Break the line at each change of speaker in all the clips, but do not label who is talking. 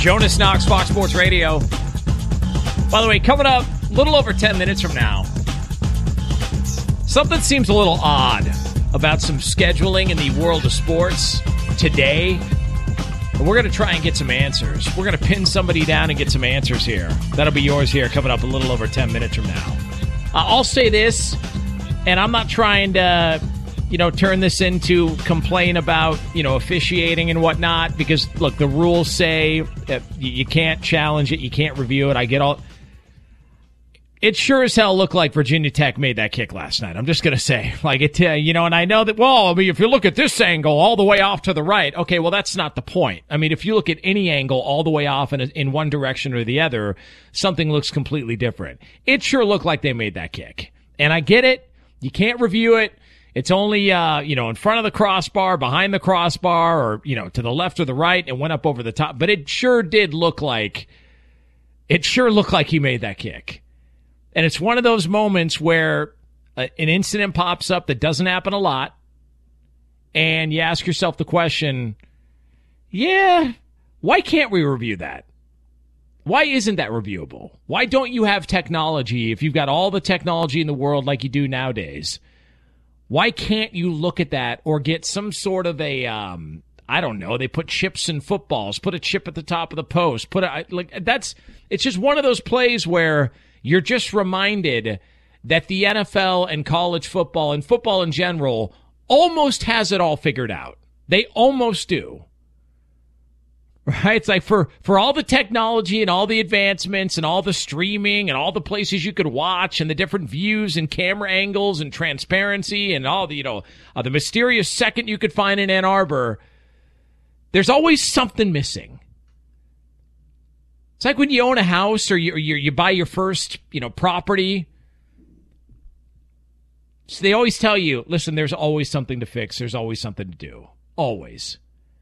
Jonas Knox, Fox Sports Radio. By the way, coming up a little over 10 minutes from now, something seems a little odd about some scheduling in the world of sports today. And we're going to try and get some answers. We're going to pin somebody down and get some answers here. That'll be yours here coming up a little over 10 minutes from now. I'll say this, and I'm not trying to, turn this into complain about, officiating and whatnot, because, look, the rules say that you can't challenge it, you can't review it. I get all... It sure as hell looked like Virginia Tech made that kick last night. I'm just going to say, and I know that, if you look at this angle all the way off to the right, okay, well, that's not the point. I mean, if you look at any angle all the way off in one direction or the other, something looks completely different. It sure looked like they made that kick. And I get it. You can't review it. It's only, in front of the crossbar, behind the crossbar, or, to the left or the right, and went up over the top. But it sure looked like he made that kick. And it's one of those moments where an incident pops up that doesn't happen a lot, and you ask yourself the question, why can't we review that? Why isn't that reviewable? Why don't you have technology, if you've got all the technology in the world like you do nowadays? Why can't you look at that or get some sort of a, I don't know, they put chips in footballs, put a chip at the top of the post, it's just one of those plays where you're just reminded that the NFL and college football and football in general almost has it all figured out. They almost do. Right? It's like for all the technology and all the advancements and all the streaming and all the places you could watch and the different views and camera angles and transparency and all the, the mysterious second you could find in Ann Arbor, there's always something missing. It's like when you own a house or you buy your first, property. So they always tell you, listen, there's always something to fix. There's always something to do. Always.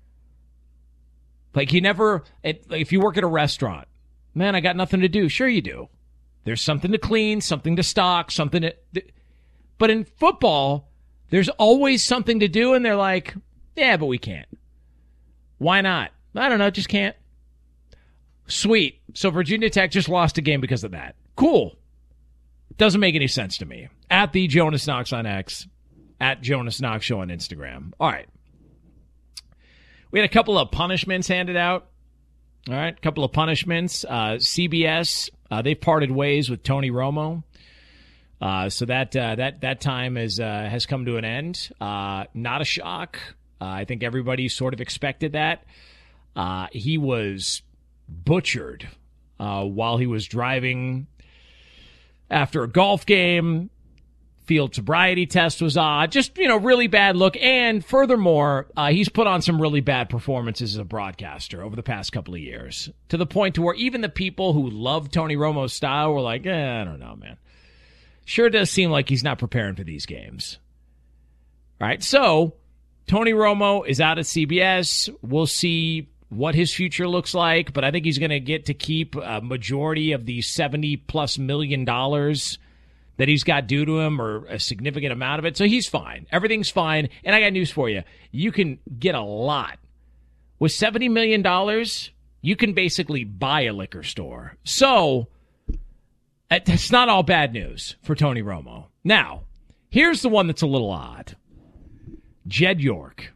Like if you work at a restaurant, man, I got nothing to do. Sure you do. There's something to clean, something to stock, but in football, there's always something to do. And they're like, yeah, but we can't. Why not? I don't know. Just can't. Sweet. So Virginia Tech just lost a game because of that. Cool. Doesn't make any sense to me. At the Jonas Knox on X, at Jonas Knox Show on Instagram. All right. We had a couple of punishments handed out. All right. A couple of punishments. CBS, they've parted ways with Tony Romo. So that time has come to an end. Not a shock. I think everybody sort of expected that. He was butchered while he was driving after a golf game. Field sobriety test was odd. Just, really bad look. And furthermore, he's put on some really bad performances as a broadcaster over the past couple of years, to the point to where even the people who love Tony Romo's style were like, I don't know, man. Sure does seem like he's not preparing for these games. All right, so Tony Romo is out at CBS. We'll see what his future looks like, but I think he's going to get to keep a majority of the $70+ million that he's got due to him, or a significant amount of it. So he's fine. Everything's fine. And I got news for you. You can get a lot. With $70 million, you can basically buy a liquor store. So that's not all bad news for Tony Romo. Now, here's the one that's a little odd. Jed York.